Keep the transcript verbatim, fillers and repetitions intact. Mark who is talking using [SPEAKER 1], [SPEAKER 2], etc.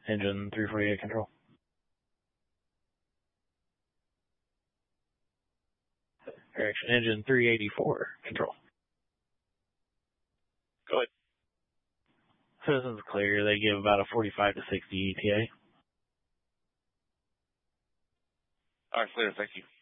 [SPEAKER 1] Engine three forty-eight control. Correction, engine three eighty-four control.
[SPEAKER 2] Go ahead.
[SPEAKER 1] Citizens clear. They give about a forty-five to sixty E T A.
[SPEAKER 2] All right, clear. Thank you.